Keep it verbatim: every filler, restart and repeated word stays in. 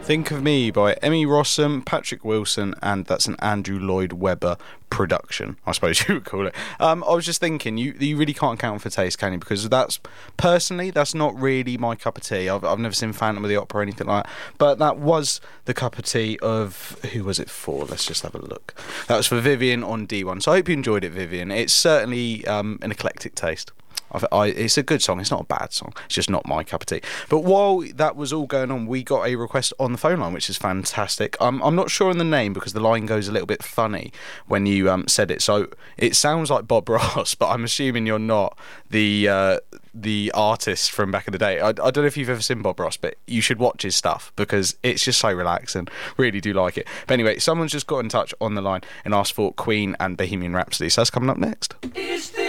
Think of Me by Emmy Rossum, Patrick Wilson, and that's an Andrew Lloyd Webber production, I suppose you would call it. Um, I was just thinking, you you really can't count for taste, can you? Because that's, personally, that's not really my cup of tea. I've, I've never seen Phantom of the Opera or anything like that, but that was the cup of tea of, who was it for? Let's just have a look. That was for Vivian on D one, so I hope you enjoyed it, Vivian. It's certainly um, an eclectic taste. I, I, it's a good song. It's not a bad song. It's just not my cup of tea. But while that was all going on, we got a request on the phone line, which is fantastic. Um, I'm not sure on the name because the line goes a little bit funny when you um, said it. So it sounds like Bob Ross, but I'm assuming you're not the uh, the artist from back in the day. I, I don't know if you've ever seen Bob Ross, but you should watch his stuff because it's just so relaxing. Really do like it. But anyway, someone's just got in touch on the line and asked for Queen and Bohemian Rhapsody. So that's coming up next. Is